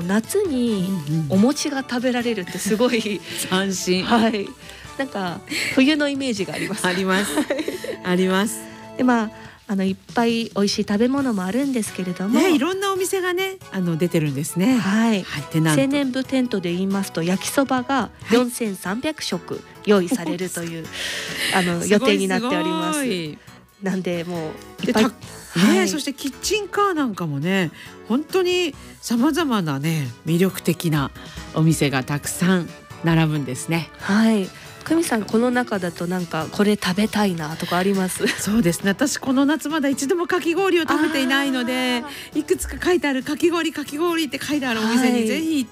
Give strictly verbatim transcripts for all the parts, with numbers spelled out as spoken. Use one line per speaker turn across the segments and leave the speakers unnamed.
の夏にお餅が食べられるってすごい
斬新、
はい、なんか冬のイメージがあります
ありますあります。
でまああのいっぱい美味しい食べ物もあるんですけれども、
ね、いろんなお店がねあの出てるんですね。
はい、
はい、テナント
青年部テントで言いますと焼きそばがよんせんさんびゃくしょく用意されるという、はい、あの予定になっております。なんでもういっぱい、
ね、はい、そしてキッチンカーなんかもね本当にさまざまなね魅力的なお店がたくさん並ぶんですね。
はい、久美さんこの中だとなんかこれ食べたいなとかあります？
そうですね、私この夏まだ一度もかき氷を食べていないので、いくつか書いてあるかき氷かき氷って書いてあるお店にぜひ行って、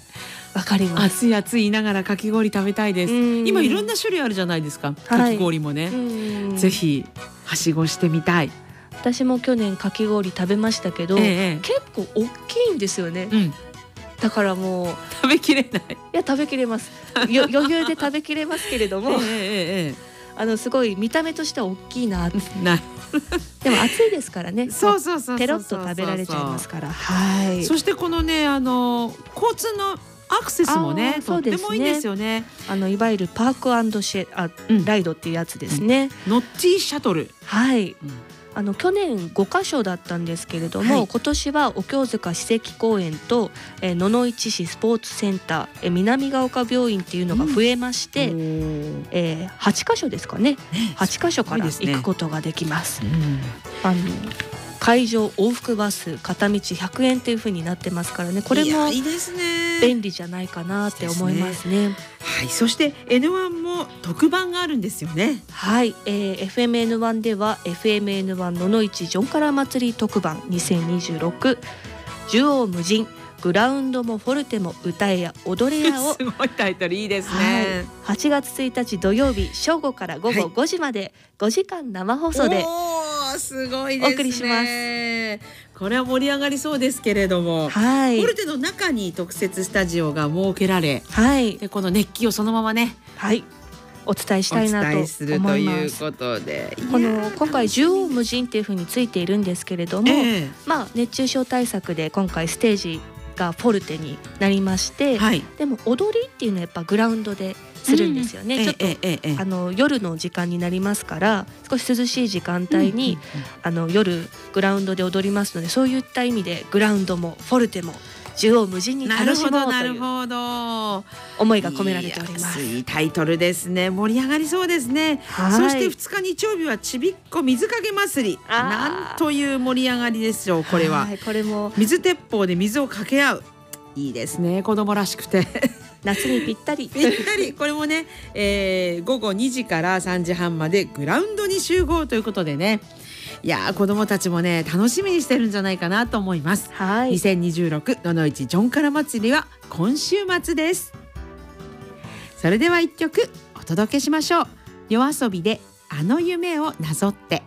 わかります。
暑い暑い言いながらかき氷食べたいです。今いろんな種類あるじゃないですか、かき氷もね、はい、ぜひはしごしてみたい。
私も去年かき氷食べましたけど、ええ、結構大きいんですよね、うん、だからもう
食べきれない。い
や食べきれますよ余裕で食べきれますけれども、ええええ、あのすごい見た目としては大きいななでも暑いですからね
そうそうそうそうそう、
ペロッと食べられちゃいますから。はい、
そしてこのねあの交通のアクセスもねとってもいいんですよね。
あのいわゆるパーク&シェあ、うん、ライドっていうやつですね、
うん、ノッチーシャトル、
はい、うん、あの去年ごかしょだったんですけれども、はい、今年はお京塚史跡公園と、えー、野々市市スポーツセンター、えー、南ヶ丘病院っていうのが増えまして、うん、えー、はちかしょですかね、はちかしょから行くことができます。うん、あの会場往復バス片道ひゃくえんっていう風になってますからね、これも便利じゃないかなって思いますね。
はい、そして エヌワン も特番があるんですよね。
はい、えー、エフエムエヌワン では エフエムエヌワン 野々市ジョンカラ祭り特番にせんにじゅうろく縦横無尽グラウンドもフォルテも歌えや踊れやを
すごいタイトルいいですね、
はい、はちがつついたち土曜日正午から午後ごじまでごじかん生放送で
すごいですね、
お送りします。
これは盛り上がりそうですけれども、はい、フォルテの中に特設スタジオが設けられ、はい、でこの熱気をそのままね、
はい、お伝えしたいなと思います。
お伝えするということで、
この今回縦横無尽っていう風についているんですけれども、えー、まあ熱中症対策で今回ステージがフォルテになりまして、はい、でも踊りっていうのはやっぱグラウンドでするんですよね、うん、ちょっと、えええ、あの夜の時間になりますから少し涼しい時間帯に、うんうんうん、あの夜グラウンドで踊りますので、そういった意味でグラウンドもフォルテも縦横無尽に楽しもうという思いが込められております。
いいタイトルですね。盛り上がりそうですね。そしてふつか日曜日はちびっこ水かけ祭り、なんという盛り上がりでしょう。これは
これも
水鉄砲で水をかけ合う、いいですね、子供らしくて
夏にぴったり
ぴったり。これもね、えー、ごごにじからさんじはんまでグラウンドに集合ということでね、いやー子どもたちもね楽しみにしてるんじゃないかなと思います。はい、にせんにじゅうろく野々市ジョンカラ祭りは今週末です。それではいっきょくお届けしましょう。夜遊びであの夢をなぞって。